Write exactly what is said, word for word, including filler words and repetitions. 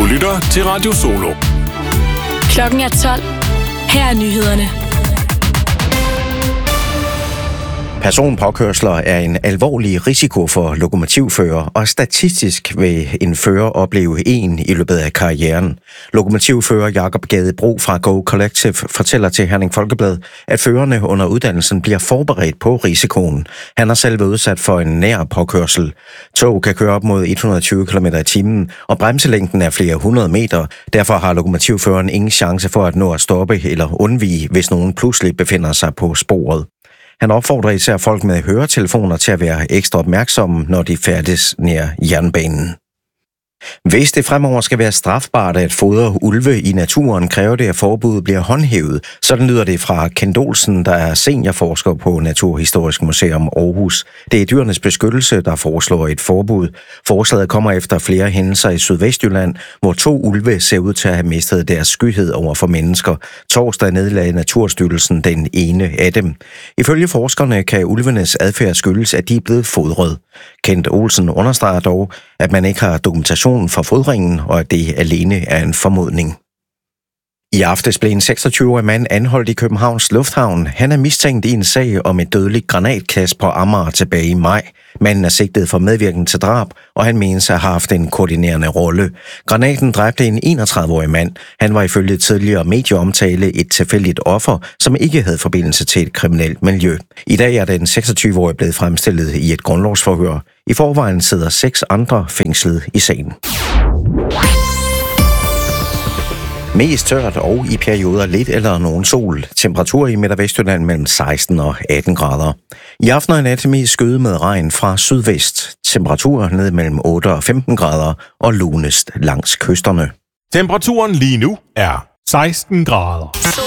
lytter til Radio Solo. Klokken er tolv. Her er nyhederne. Personpåkørsler er en alvorlig risiko for lokomotivfører, og statistisk vil en fører opleve en i løbet af karrieren. Lokomotivfører Jakob Gadebro fra Go Collective fortæller til Herning Folkeblad, at førerne under uddannelsen bliver forberedt på risikoen. Han har selv været udsat for en nær påkørsel. Tog kan køre op mod et hundrede og tyve kilometer i timen, og bremselængden er flere hundrede meter. Derfor har lokomotivføreren ingen chance for at nå at stoppe eller undvige, hvis nogen pludselig befinder sig på sporet. Han opfordrer især folk med høretelefoner til at være ekstra opmærksomme, når de færdes nær jernbanen. Hvis det fremover skal være strafbart at fodre ulve i naturen, kræver det, at forbuddet bliver håndhævet. Sådan lyder det fra Kent Olsen, der er seniorforsker på Naturhistorisk Museum Aarhus. Det er Dyrenes Beskyttelse, der foreslår et forbud. Forslaget kommer efter flere hændelser i Sydvestjylland, hvor to ulve ser ud til at have mistet deres skyhed over for mennesker. Torsdag nedlagde Naturstyrelsen den ene af dem. Ifølge forskerne kan ulvenes adfærd skyldes, at de er blevet fodret. Kent Olsen understreger dog, at man ikke har dokumentation for fodringen, og at det alene er en formodning. I aftes blev en seksogtyve-årig mand anholdt i Københavns Lufthavn. Han er mistænkt i en sag om et dødeligt granatkast på Amager tilbage i maj. Manden er sigtet for medvirken til drab, og han menes at have haft en koordinerende rolle. Granaten dræbte en enogtredive-årig mand. Han var ifølge tidligere medieomtale et tilfældigt offer, som ikke havde forbindelse til et kriminelt miljø. I dag er den seksogtyve-årige blevet fremstillet i et grundlovsforhør. I forvejen sidder seks andre fængslet i sagen. Mest tørt og i perioder lidt eller nogen sol. Temperatur i Midt- og Vestjylland mellem seksten og atten grader. I aften og i nat mest skyde med regn fra sydvest. Temperatur ned mellem otte og femten grader og lunest langs kysterne. Temperaturen lige nu er seksten grader.